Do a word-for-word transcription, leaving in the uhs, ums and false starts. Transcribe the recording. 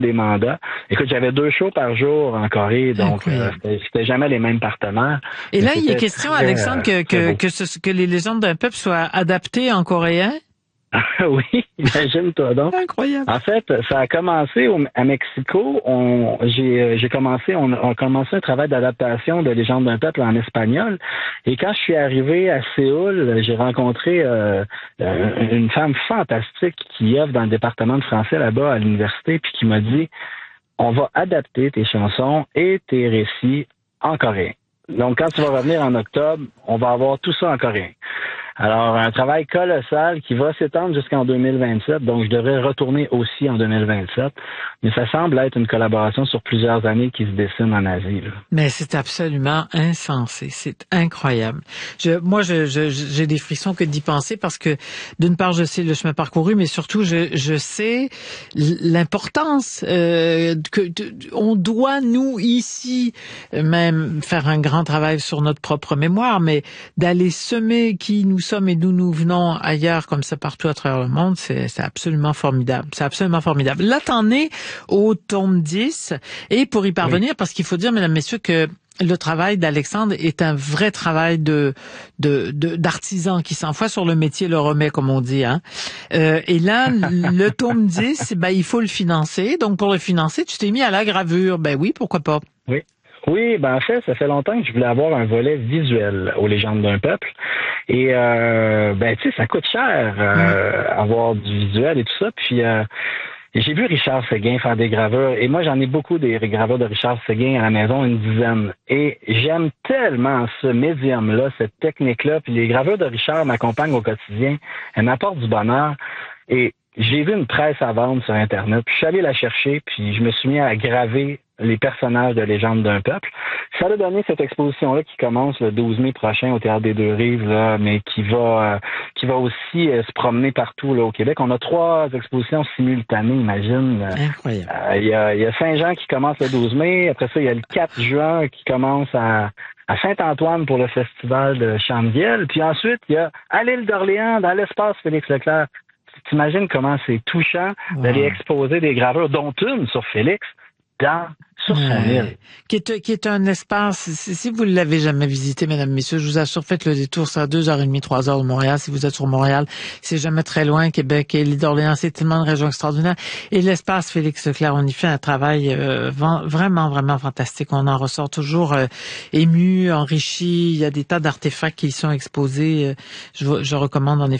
des mandats. Écoute, j'avais deux shows par jour en Corée, donc euh, c'était, c'était jamais les mêmes partenaires. Et là, il est question, très, Alexandre, que que que, ce, que les légendes d'un peuple soient adaptées en coréen. Oui, imagine-toi donc. Incroyable. En fait, ça a commencé au, à Mexico. On, j'ai, j'ai commencé, on, on a commencé un travail d'adaptation de Légendes d'un peuple en espagnol. Et quand je suis arrivé à Séoul, j'ai rencontré euh, une femme fantastique qui œuvre dans le département de français là-bas à l'université, puis qui m'a dit, on va adapter tes chansons et tes récits en coréen. Donc, quand tu vas revenir en octobre, on va avoir tout ça en coréen. Alors, un travail colossal qui va s'étendre jusqu'en deux mille vingt-sept, donc je devrais retourner aussi en deux mille vingt-sept. Mais ça semble être une collaboration sur plusieurs années qui se dessine en Asie. Là. Mais c'est absolument insensé, c'est incroyable. Je, moi, je, je, j'ai des frissons que d'y penser parce que, d'une part, je sais le chemin parcouru, mais surtout, je, je sais l'importance euh, que on doit, nous, ici, même faire un grand travail sur notre propre mémoire, mais d'aller semer qui nous sommes et d'où nous venons ailleurs comme ça partout à travers le monde, c'est, c'est absolument formidable. C'est absolument formidable. Là, t'en es au tome dix et pour y parvenir, oui. Parce qu'il faut dire, mesdames, messieurs, que le travail d'Alexandre est un vrai travail de, de, de d'artisan qui s'en fout sur le métier le remet, comme on dit. Hein. Euh, et là, le tome dix, ben, il faut le financer. Donc, pour le financer, tu t'es mis à la gravure. Ben oui, pourquoi pas? Oui. Oui, ben en fait, ça fait longtemps que je voulais avoir un volet visuel aux Légendes d'un peuple. Et euh, ben tu sais, ça coûte cher euh, mmh. avoir du visuel et tout ça. Puis euh, j'ai vu Richard Séguin faire des gravures. Et moi, j'en ai beaucoup des gravures de Richard Séguin à la maison, une dizaine. Et j'aime tellement ce médium-là, cette technique-là. Puis les gravures de Richard m'accompagnent au quotidien. Elles m'apportent du bonheur. Et j'ai vu une presse à vendre sur Internet. Puis je suis allé la chercher. Puis je me suis mis à graver les personnages de Légendes d'un peuple. Ça a donné cette exposition-là qui commence le douze mai prochain au Théâtre des Deux-Rives, là, mais qui va euh, qui va aussi euh, se promener partout là au Québec. On a trois expositions simultanées, imagine. Incroyable. Euh, il y a, il y a Saint-Jean qui commence le douze mai. Après ça, il y a le quatre juin qui commence à, à Saint-Antoine pour le festival de Chant-de-Vielle. Puis ensuite, il y a à l'île d'Orléans, dans l'espace Félix Leclerc. T'imagines comment c'est touchant wow. d'aller exposer des gravures, dont une sur Félix, dans sur son ouais. île. Qui est, qui est un espace, si, si vous ne l'avez jamais visité, mesdames, messieurs, je vous assure, faites le détour, c'est à deux heures trente, trois heures de Montréal. Si vous êtes sur Montréal, c'est jamais très loin. Québec et l'île d'Orléans, c'est tellement une région extraordinaire. Et l'espace Félix Leclerc, on y fait un travail euh, vraiment, vraiment fantastique. On en ressort toujours euh, ému, enrichi. Il y a des tas d'artefacts qui y sont exposés. Je, je recommande en effet